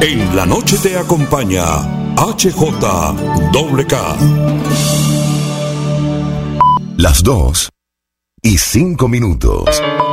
En la noche te acompaña HJWK. Las 2:05.